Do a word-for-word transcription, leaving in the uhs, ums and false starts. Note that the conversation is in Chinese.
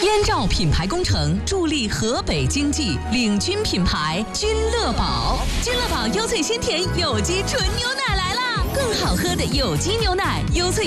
燕赵品牌工程助力河北经济，领军品牌君乐宝。君乐宝优萃鲜甜有机纯牛奶来啦！更好喝的有机牛奶，优萃